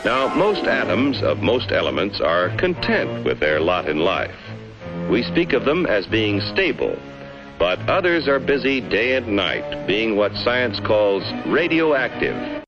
Now, most atoms of most elements are content with their lot in life. We speak of them as being stable, but others are busy day and night, being what science calls radioactive.